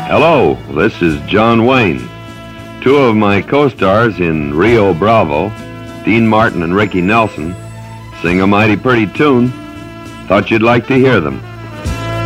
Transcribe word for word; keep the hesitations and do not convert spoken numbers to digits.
Hello, this is John Wayne. Two of my co-stars in Rio Bravo, Dean Martin and Ricky Nelson, sing a mighty pretty tune. Thought you'd like to hear them.